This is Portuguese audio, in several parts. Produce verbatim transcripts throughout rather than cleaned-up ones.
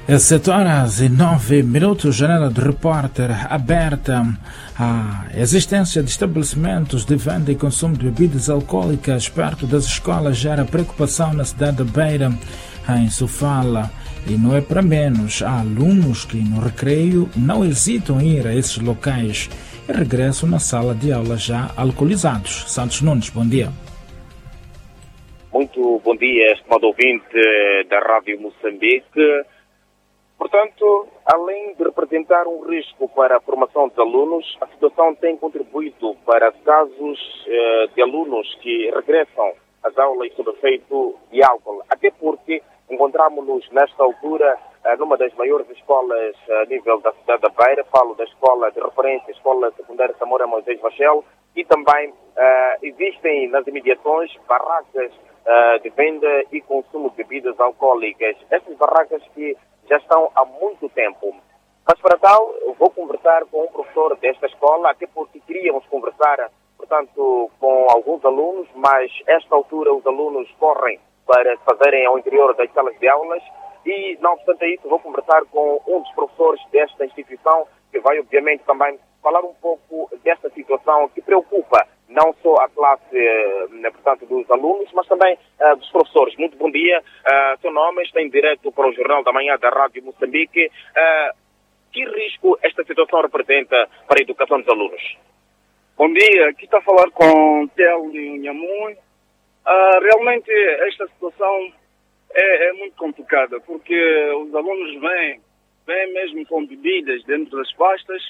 sete horas e nove minutos, janela de repórter aberta. A existência de estabelecimentos de venda e consumo de bebidas alcoólicas perto das escolas gera preocupação na cidade da Beira, em Sofala. E não é para menos, há alunos que no recreio não hesitam em ir a esses locais e regressam na sala de aula já alcoolizados. Santos Nunes, bom dia. Muito bom dia, estimado ouvinte da Rádio Moçambique. Portanto, além de representar um risco para a formação dos alunos, a situação tem contribuído para casos eh, de alunos que regressam às aulas sob efeito de álcool. Até porque encontramos-nos nesta altura eh, numa das maiores escolas a nível da cidade da Beira, falo da escola de referência, a Escola Secundária Samora Moisés Machel, e também eh, existem nas imediações barracas eh, de venda e consumo de bebidas alcoólicas. Essas barracas que já estão há muito tempo. Mas para tal, eu vou conversar com um professor desta escola, até porque queríamos conversar, portanto, com alguns alunos, mas esta altura os alunos correm para se fazerem ao interior das salas de aulas e, não obstante isso, vou conversar com um dos professores desta instituição, que vai, obviamente, também falar um pouco desta situação que preocupa não só a classe, portanto, dos alunos, mas também uh, dos professores. Muito bom dia. Uh, seu nome está em direto para o Jornal da Manhã da Rádio Moçambique. Uh, que risco esta situação representa para a educação dos alunos? Bom dia. Aqui está a falar com Telmo Nhamun. Uh, realmente, esta situação é, é muito complicada, porque os alunos vêm, vêm mesmo com bebidas dentro das pastas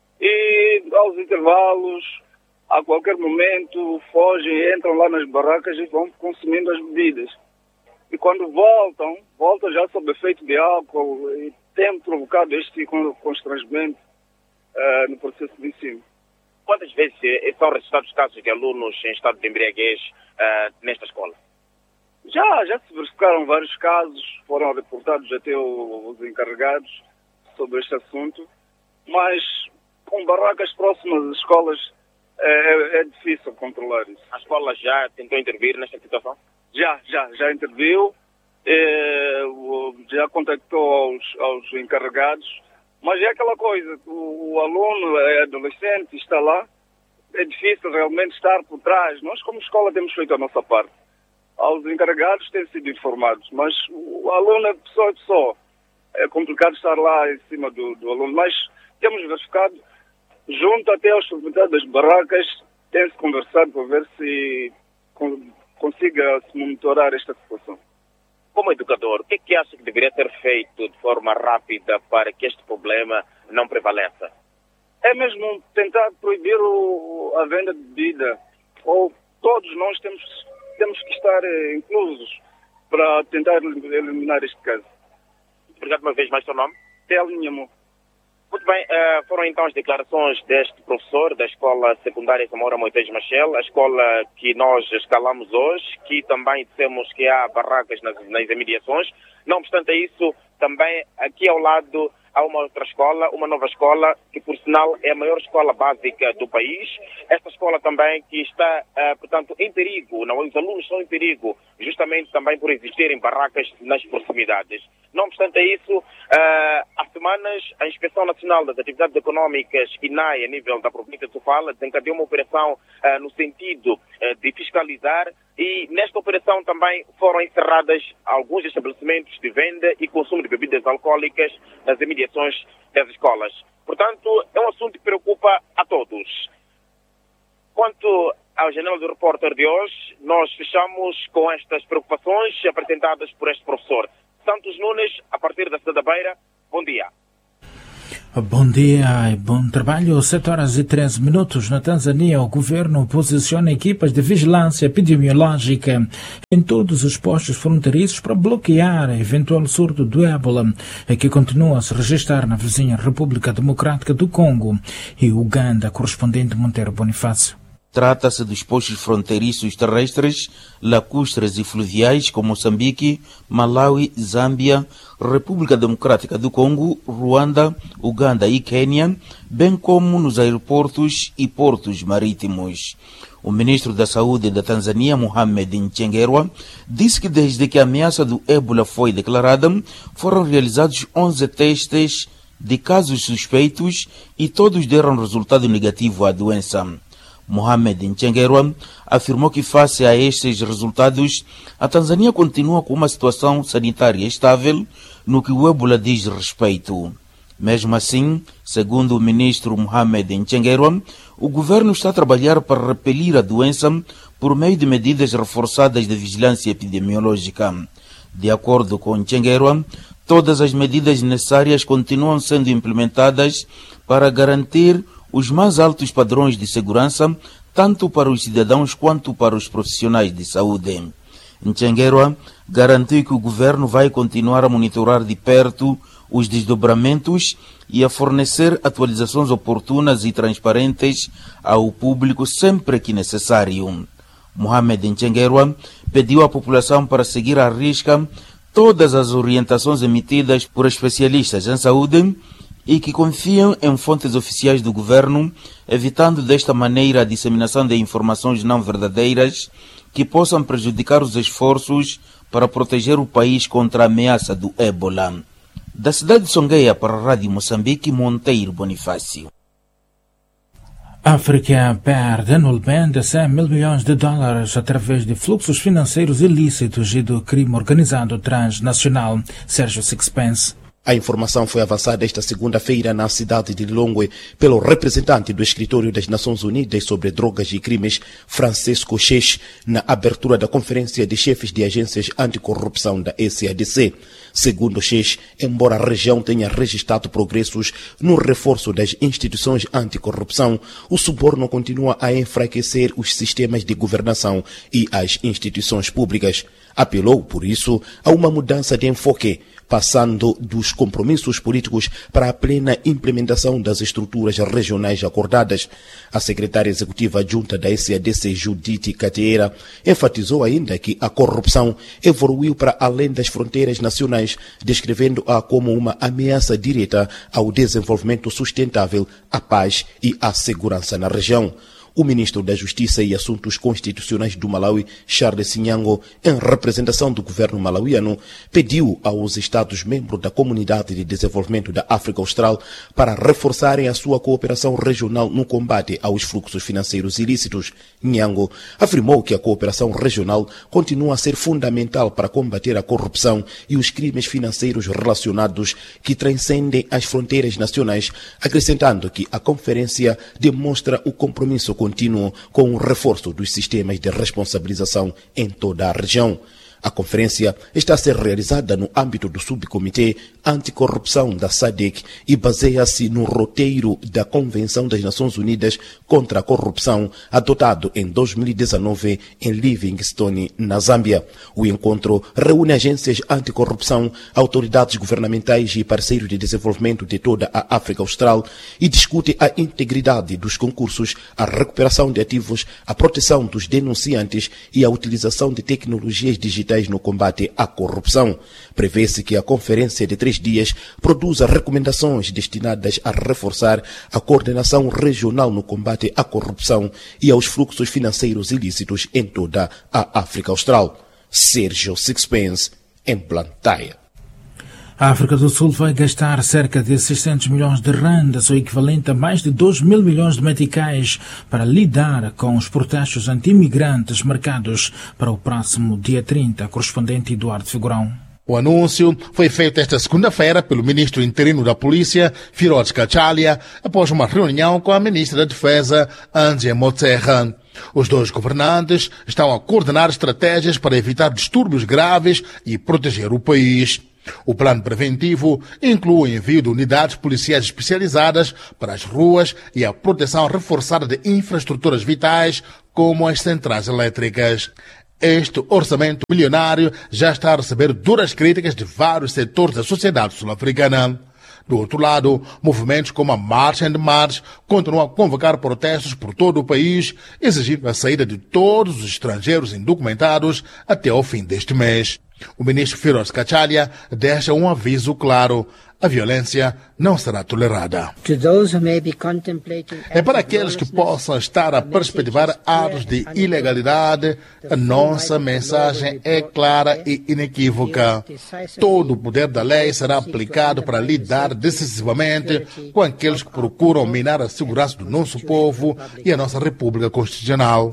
e, aos intervalos, a qualquer momento fogem, entram lá nas barracas e vão consumindo as bebidas. E quando voltam, voltam já sob efeito de álcool e tem provocado este constrangimento uh, no processo de ensino. Quantas vezes são registrados casos de alunos em estado de embriaguez uh, nesta escola? Já, já se verificaram vários casos, foram reportados até os encarregados sobre este assunto, mas com barracas próximas às escolas, É, é difícil controlar isso. A escola já tentou intervir nesta situação? Já, já, já interviu, é, já contactou aos, aos encarregados, mas é aquela coisa, o, o aluno é adolescente, está lá, é difícil realmente estar por trás. Nós, como escola, temos feito a nossa parte. Aos encarregados têm sido informados, mas o aluno é pessoa a pessoa. É complicado estar lá em cima do, do aluno, mas temos verificado, junto até aos proprietários das barracas, tem-se conversado para ver se consiga se monitorar esta situação. Como educador, o que é que acha que deveria ser feito de forma rápida para que este problema não prevaleça? É mesmo tentar proibir o, a venda de bebida. Ou todos nós temos, temos que estar eh, inclusos para tentar eliminar este caso. Obrigado uma vez mais, seu nome? Telmo Nhamun. Muito bem, uh, foram então as declarações deste professor da Escola Secundária Samora Moisés Machel, a escola que nós escalamos hoje, que também dissemos que há barracas nas, nas imediações. Não obstante isso, também aqui ao lado há uma outra escola, uma nova escola, que por sinal é a maior escola básica do país. Esta escola também que está, uh, portanto, em perigo, não, os alunos estão em perigo, justamente também por existirem barracas nas proximidades. Não obstante isso, uh, há semanas a Inspeção Nacional das Atividades Económicas, I N A E, a nível da província de Sofala, desencadeou uma operação uh, no sentido uh, de fiscalizar, e nesta operação também foram encerradas alguns estabelecimentos de venda e consumo de bebidas alcoólicas nas imediações das escolas. Portanto, é um assunto que preocupa a todos. Quanto ao Janela do Repórter de hoje, nós fechamos com estas preocupações apresentadas por este professor. Santos Nunes, a partir da cidade da Beira, bom dia. Bom dia e bom trabalho. sete horas e treze minutos. Na Tanzânia, o governo posiciona equipas de vigilância epidemiológica em todos os postos fronteiriços para bloquear eventual surto do ébola, que continua a se registrar na vizinha República Democrática do Congo e Uganda. Correspondente Monteiro Bonifácio. Trata-se dos postos fronteiriços terrestres, lacustres e fluviais com Moçambique, Malawi, Zâmbia, República Democrática do Congo, Ruanda, Uganda e Quênia, bem como nos aeroportos e portos marítimos. O ministro da Saúde da Tanzânia, Mohamed Mchengerwa, disse que desde que a ameaça do ébola foi declarada, foram realizados onze testes de casos suspeitos e todos deram resultado negativo à doença. Mohamed Mchengerwa afirmou que, face a estes resultados, a Tanzânia continua com uma situação sanitária estável no que o ébola diz respeito. Mesmo assim, segundo o ministro Mohamed Mchengerwa, o governo está a trabalhar para repelir a doença por meio de medidas reforçadas de vigilância epidemiológica. De acordo com Mchengerwa, todas as medidas necessárias continuam sendo implementadas para garantir os mais altos padrões de segurança, tanto para os cidadãos quanto para os profissionais de saúde. Mchengerwa garantiu que o governo vai continuar a monitorar de perto os desdobramentos e a fornecer atualizações oportunas e transparentes ao público sempre que necessário. Mohamed Mchengerwa pediu à população para seguir à risca todas as orientações emitidas por especialistas em saúde e que confiam em fontes oficiais do governo, evitando desta maneira a disseminação de informações não verdadeiras que possam prejudicar os esforços para proteger o país contra a ameaça do ébola. Da cidade de Songueia para a Rádio Moçambique, Monteiro Bonifácio. África perde anualmente cem mil milhões de dólares através de fluxos financeiros ilícitos e do crime organizado transnacional. Sérgio Sixpence. A informação foi avançada esta segunda-feira na cidade de Lilongwe pelo representante do Escritório das Nações Unidas sobre Drogas e Crimes, Francisco Cheche, na abertura da Conferência de Chefes de Agências Anticorrupção da S A D C. Segundo Cheche, embora a região tenha registrado progressos no reforço das instituições anticorrupção, o suborno continua a enfraquecer os sistemas de governação e as instituições públicas. Apelou, por isso, a uma mudança de enfoque, passando dos compromissos políticos para a plena implementação das estruturas regionais acordadas. A secretária executiva adjunta da S A D C, Judith Cateira, enfatizou ainda que a corrupção evoluiu para além das fronteiras nacionais, descrevendo-a como uma ameaça direta ao desenvolvimento sustentável, à paz e à segurança na região. O ministro da Justiça e Assuntos Constitucionais do Malawi, Charles Nyango, em representação do governo malauiano, pediu aos Estados-membros da Comunidade de Desenvolvimento da África Austral para reforçarem a sua cooperação regional no combate aos fluxos financeiros ilícitos. Nyango afirmou que a cooperação regional continua a ser fundamental para combater a corrupção e os crimes financeiros relacionados que transcendem as fronteiras nacionais, acrescentando que a conferência demonstra o compromisso contínuo com o reforço dos sistemas de responsabilização em toda a região. A conferência está a ser realizada no âmbito do Subcomitê Anticorrupção da S A D C e baseia-se no roteiro da Convenção das Nações Unidas contra a Corrupção, adotado em dois mil e dezenove em Livingstone, na Zâmbia. O encontro reúne agências anticorrupção, autoridades governamentais e parceiros de desenvolvimento de toda a África Austral e discute a integridade dos concursos, a recuperação de ativos, a proteção dos denunciantes e a utilização de tecnologias digitais no combate à corrupção. Prevê-se que a conferência de três dias produza recomendações destinadas a reforçar a coordenação regional no combate à corrupção e aos fluxos financeiros ilícitos em toda a África Austral. Sérgio Sixpence, em Blantyre. A África do Sul vai gastar cerca de seiscentos milhões de randas, o equivalente a mais de dois mil milhões de meticais, para lidar com os protestos anti-imigrantes marcados para o próximo dia trinta. Correspondente Eduardo Figurão. O anúncio foi feito esta segunda-feira pelo ministro interino da Polícia, Firoz Kachalia, após uma reunião com a ministra da Defesa, Angie Motserra. Os dois governantes estão a coordenar estratégias para evitar distúrbios graves e proteger o país. O plano preventivo inclui o envio de unidades policiais especializadas para as ruas e a proteção reforçada de infraestruturas vitais, como as centrais elétricas. Este orçamento milionário já está a receber duras críticas de vários setores da sociedade sul-africana. Do outro lado, movimentos como a March and March continuam a convocar protestos por todo o país, exigindo a saída de todos os estrangeiros indocumentados até ao fim deste mês. O ministro Firoz Kachalia deixa um aviso claro. a violência não será tolerada. É para aqueles que possam estar a perspectivar atos de ilegalidade, a nossa mensagem é clara e inequívoca. Todo o poder da lei será aplicado para lidar decisivamente com aqueles que procuram minar a segurança do nosso povo e a nossa República Constitucional.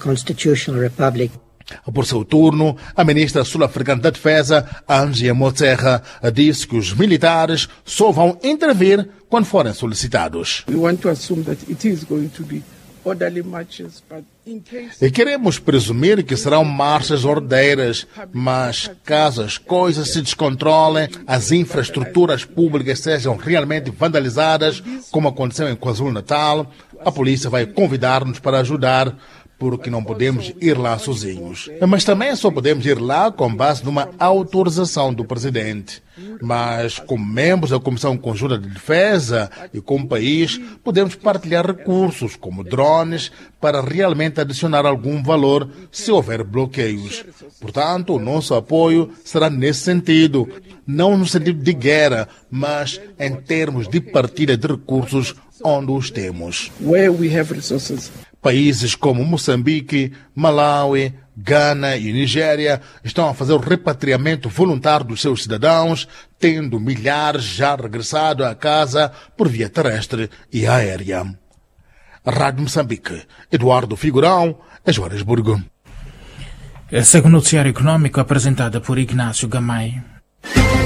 Por seu turno, a ministra sul-africana da Defesa, Angie Motshekga, disse que os militares só vão intervir quando forem solicitados. We want to assume that it is going to be orderly marches, but in case... E queremos presumir que serão marchas ordeiras, mas caso as coisas se descontrolem, as infraestruturas públicas sejam realmente vandalizadas, como aconteceu em KwaZulu-Natal, a polícia vai convidar-nos para ajudar, porque não podemos ir lá sozinhos. Mas também só podemos ir lá com base numa autorização do presidente. Mas, como membros da Comissão Conjunta de Defesa e como país, podemos partilhar recursos, como drones, para realmente adicionar algum valor se houver bloqueios. Portanto, o nosso apoio será nesse sentido, não no sentido de guerra, mas em termos de partilha de recursos onde os temos. Where we have resources. Países como Moçambique, Malawi, Gana e Nigéria estão a fazer o repatriamento voluntário dos seus cidadãos, tendo milhares já regressado a casa por via terrestre e aérea. Rádio Moçambique, Eduardo Figurão, Joanesburgo. Esse é o noticiário econômico apresentado por Ignácio Gamay.